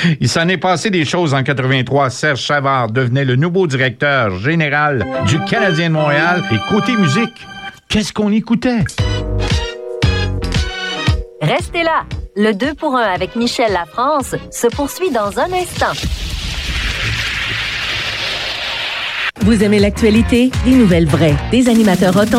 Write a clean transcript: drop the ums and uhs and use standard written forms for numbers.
Il s'en est passé des choses en 83. Serge Savard devenait le nouveau directeur général du Canadien de Montréal. Et côté musique, qu'est-ce qu'on écoutait? Restez là. Le 2 pour 1 avec Michel Lafrance se poursuit dans un instant. Vous aimez l'actualité? Des nouvelles vraies, des animateurs authentiques.